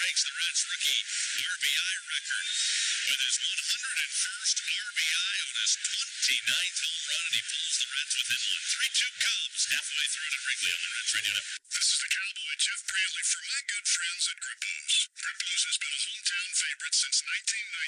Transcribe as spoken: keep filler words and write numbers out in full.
breaks the Reds' rookie R B I record with his one hundred first R B I on his twenty-ninth home run, and he pulls the Reds within one. three two Cubs halfway through at Wrigley on the Reds Radio Network. This is the Cowboy Jeff Brantley for my good friends at Grippo's. Grippo's has been a hometown favorite since nineteen ninety.